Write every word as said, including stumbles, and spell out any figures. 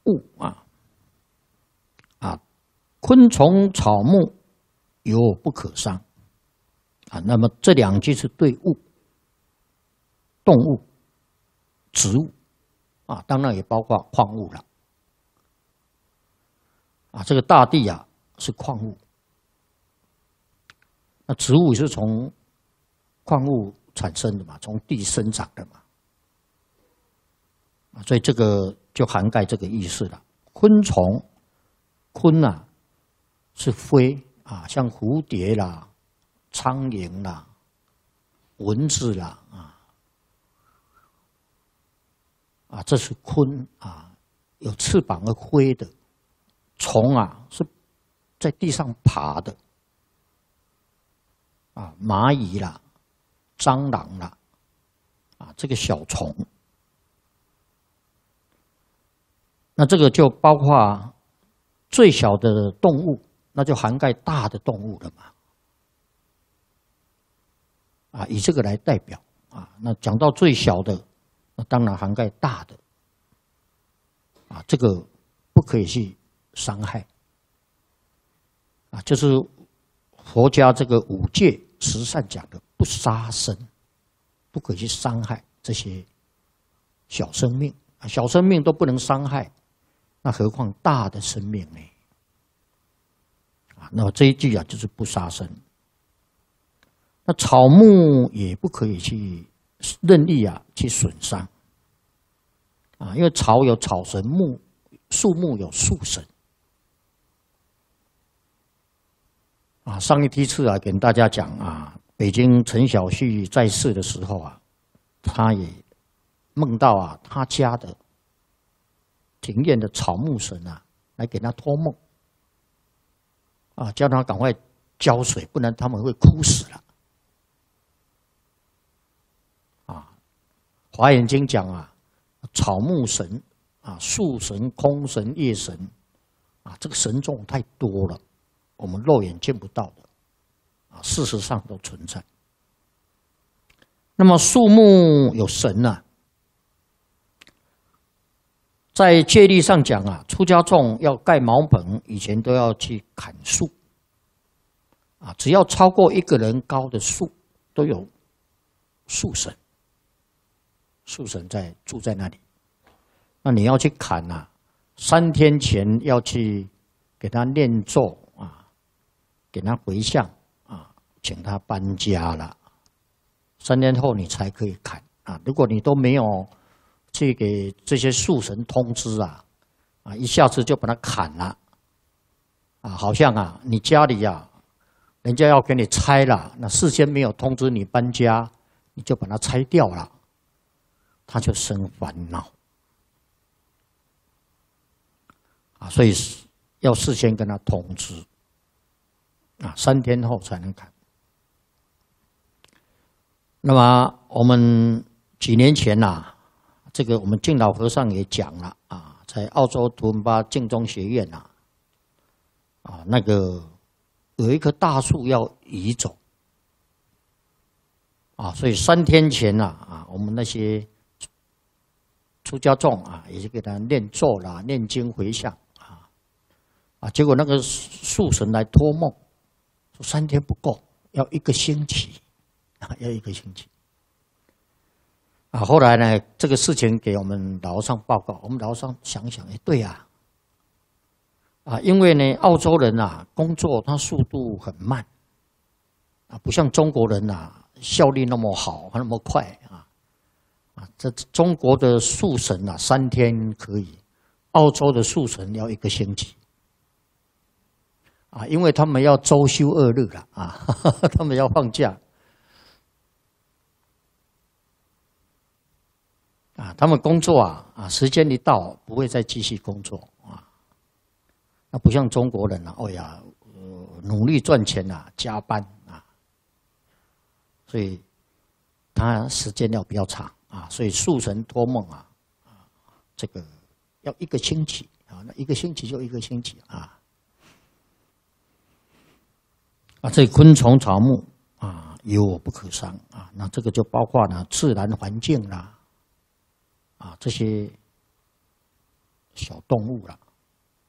物啊啊，昆虫草木有我不可伤啊。那么这两句是对物、动物、植物啊，当然也包括矿物了啊。这个大地啊是矿物，那植物是从矿物产生的嘛，从地生长的嘛，啊，所以这个就涵盖这个意思了。昆虫，昆啊是飞啊，像蝴蝶啦、苍蝇啦、蚊子啦啊啊，这是昆啊，有翅膀而飞的。虫啊是在地上爬的啊，蚂蚁啦、蟑螂啦啊，这个小虫。那这个就包括最小的动物，那就涵盖大的动物了嘛。啊，以这个来代表啊，那讲到最小的，那当然涵盖大的。啊，这个不可以去伤害。啊，就是佛家这个五戒十善讲的不杀生，不可以去伤害这些小生命啊，小生命都不能伤害。那何况大的生命呢？啊，那么这一句啊，就是不杀生。那草木也不可以去任意啊去损伤，啊，因为草有草神，木树木有树神。啊，上一梯次啊，跟大家讲啊，北京陈小旭在世的时候啊，他也梦到啊，他家的庭院的草木神啊，来给他托梦，啊，叫他赶快浇水，不然他们会枯死了。啊，《华严经》讲啊，草木神啊，树神、空神、叶神啊，这个神众太多了，我们肉眼见不到的啊，事实上都存在。那么树木有神啊。在戒律上讲啊，出家众要盖茅棚，以前都要去砍树，啊，只要超过一个人高的树，都有树神，树神在住在那里。那你要去砍啊，三天前要去给他念咒啊，给他回向啊，请他搬家了。三天后你才可以砍啊，如果你都没有去给这些树神通知啊，啊，一下子就把它砍了，啊，好像啊，你家里啊，人家要给你拆了，那事先没有通知你搬家，你就把它拆掉了，他就生烦恼，啊，所以要事先跟他通知，啊，三天后才能砍。那么我们几年前呐、啊。这个我们净老和尚也讲了啊，在澳洲图文巴净宗学院呐，啊，那个有一棵大树要移走，啊，所以三天前呐，啊，我们那些出家众啊，也是给他念咒啦、念经回向啊，啊，结果那个树神来托梦，说三天不够，要一个星期，啊，要一个星期。啊，后来呢，这个事情给我们老和尚报告，我们老和尚想想，哎，对呀、啊，啊，因为呢，澳洲人啊，工作他速度很慢，啊，不像中国人啊，效率那么好，那么快啊，啊，这中国的树神啊，三天可以，澳洲的树神要一个星期，啊，因为他们要周休二日了啊，呵呵他们要放假。啊，他们工作啊啊，时间一到不会再继续工作啊。那不像中国人啊，哦呀，呃、努力赚钱啊，加班啊，所以他时间要比较长啊。所以树神托梦啊，啊，这个要一个星期啊，那一个星期就一个星期啊。啊，这昆虫草木啊，有我不可伤啊。那这个就包括呢自然环境啦。啊，这些小动物了。